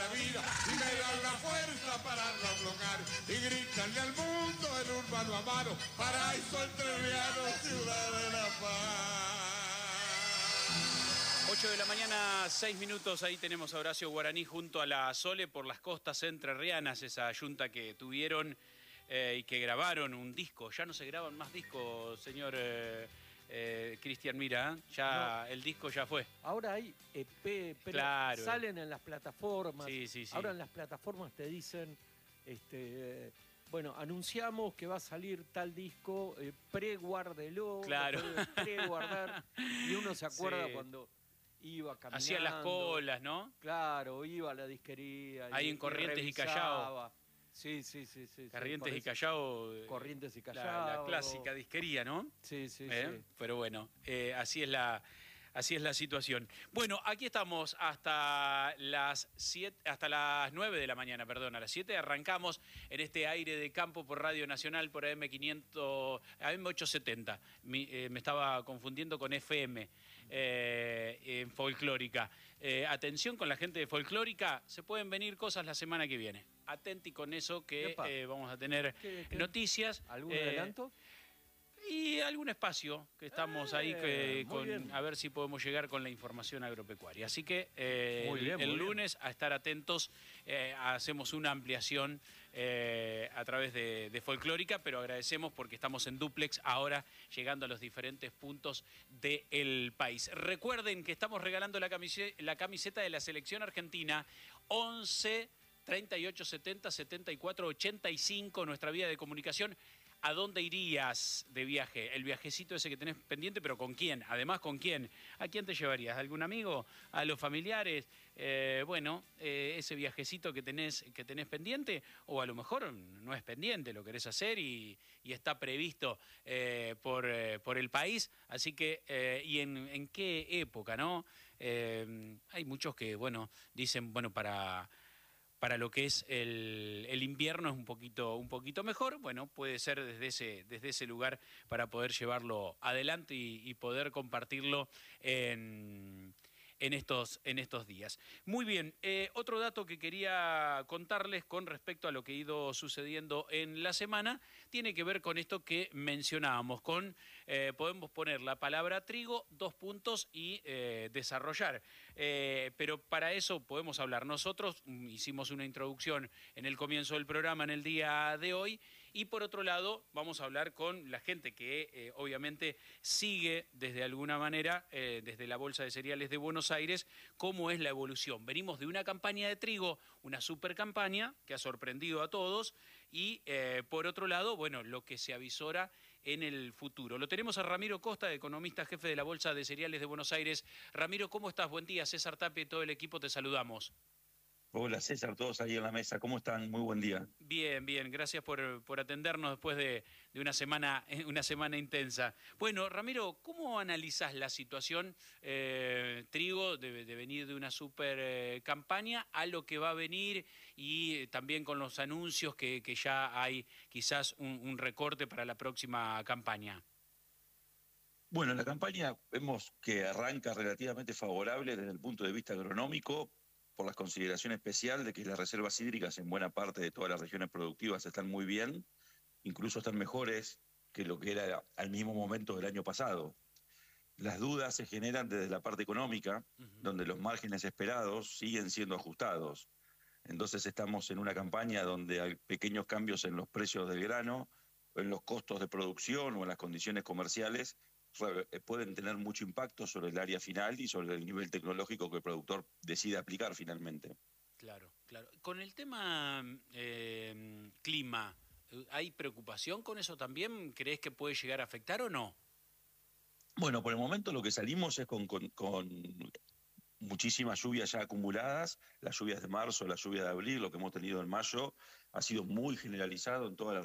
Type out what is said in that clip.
la vida y me dan la fuerza para no aflojar y gritarle al mundo el urbano amaro, paraíso entrerriano, ciudad de la paz. 8 de la mañana, 6 minutos, ahí tenemos a Horacio Guaraní junto a la Sole por las costas entrerrianas, esa yunta que tuvieron y que grabaron un disco. Ya no se graban más discos, señor Cristian Mira, ya no. El disco ya fue. Ahora hay EP, pero claro, salen en las plataformas. Sí. Ahora en las plataformas te dicen, bueno, anunciamos que va a salir tal disco, preguárdelo, claro, preguardar. Y uno se acuerda cuando iba caminando. Hacía las colas, ¿no? Claro, iba a la disquería. Ahí en Corrientes y Callao. Sí. Corrientes y Callao. Corrientes y Callao. La clásica disquería, ¿no? Sí. Pero bueno, así es la situación. Bueno, aquí estamos hasta las 9 de la mañana, perdón, a las 7 arrancamos en este aire de campo por Radio Nacional, por AM870. Me estaba confundiendo con FM, en Folclórica. Atención con la gente de Folclórica, se pueden venir cosas la semana que viene. Atenti con eso que vamos a tener noticias. ¿Algún adelanto? Y algún espacio que estamos ahí a ver si podemos llegar con la información agropecuaria. Así que el lunes a estar atentos, hacemos una ampliación a través de Folclórica, pero agradecemos porque estamos en dúplex ahora llegando a los diferentes puntos del país. Recuerden que estamos regalando la camiseta de la selección argentina 11 38 70 74 85, nuestra vía de comunicación. ¿A dónde irías de viaje? El viajecito ese que tenés pendiente, pero ¿con quién? Además, ¿con quién? ¿A quién te llevarías? ¿A algún amigo? ¿A los familiares? Ese viajecito que tenés pendiente, o a lo mejor no es pendiente, lo querés hacer y está previsto por el país. Así que, ¿y en qué época, no? Hay muchos que, dicen, para lo que es el invierno es un poquito mejor. Bueno, puede ser desde ese lugar para poder llevarlo adelante y poder compartirlo en estos días. Muy bien, otro dato que quería contarles con respecto a lo que ha ido sucediendo en la semana tiene que ver con esto que mencionábamos, podemos poner la palabra trigo, 2 puntos y desarrollar. Pero para eso podemos hablar. Nosotros hicimos una introducción en el comienzo del programa en el día de hoy y por otro lado vamos a hablar con la gente que obviamente sigue desde alguna manera, desde la Bolsa de Cereales de Buenos Aires, cómo es la evolución. Venimos de una campaña de trigo, una super campaña que ha sorprendido a todos y por otro lado, lo que se avisora en el futuro. Lo tenemos a Ramiro Costa, economista jefe de la Bolsa de Cereales de Buenos Aires. Ramiro, ¿cómo estás? Buen día. César Tapia y todo el equipo te saludamos. Hola César, todos ahí en la mesa, ¿cómo están? Muy buen día. Bien, gracias por atendernos después de una semana intensa. Bueno, Ramiro, ¿cómo analizás la situación trigo de venir de una super campaña a lo que va a venir y también con los anuncios que ya hay quizás un recorte para la próxima campaña? Bueno, la campaña vemos que arranca relativamente favorable desde el punto de vista agronómico, por las consideraciones especiales de que las reservas hídricas en buena parte de todas las regiones productivas están muy bien, incluso están mejores que lo que era al mismo momento del año pasado. Las dudas se generan desde la parte económica, donde los márgenes esperados siguen siendo ajustados. Entonces estamos en una campaña donde hay pequeños cambios en los precios del grano, en los costos de producción o en las condiciones comerciales, pueden tener mucho impacto sobre el área final y sobre el nivel tecnológico que el productor decide aplicar finalmente. Claro. Con el tema clima, ¿hay preocupación con eso también? ¿Crees que puede llegar a afectar o no? Bueno, por el momento lo que salimos es con muchísimas lluvias ya acumuladas. Las lluvias de marzo, la lluvia de abril, lo que hemos tenido en mayo, ha sido muy generalizado en toda la